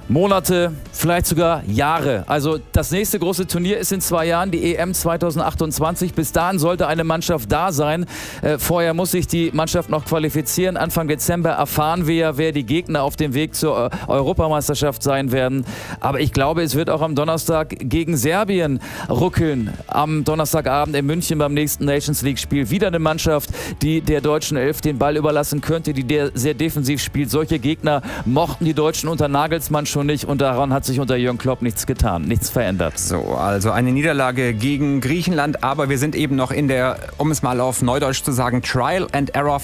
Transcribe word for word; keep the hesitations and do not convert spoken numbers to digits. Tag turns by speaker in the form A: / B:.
A: Monate, vielleicht sogar Jahre. Also das nächste große Turnier ist in zwei Jahren, die E M zweitausendachtundzwanzig. Bis dahin sollte eine Mannschaft da sein. Äh, vorher muss sich die Mannschaft noch qualifizieren. Anfang Dezember erfahren wir ja, wer die Gegner auf dem Weg zur äh, Europameisterschaft sein werden. Aber ich glaube, es wird auch am Donnerstag gegen Serbien ruckeln. Am Donnerstagabend in München beim nächsten Nations League-Spiel. Wieder eine Mannschaft, die der deutschen Elf den Ball überlassen könnte, die der sehr defensiv spielt. Solche Gegner mochten die Deutschen unter Nagelsmann schon nicht und daran hat sich unter Jürgen Klopp nichts getan, nichts verändert.
B: So, also eine Niederlage gegen Griechenland, aber wir sind eben noch in der, um es mal auf Neudeutsch zu sagen, Trial and Error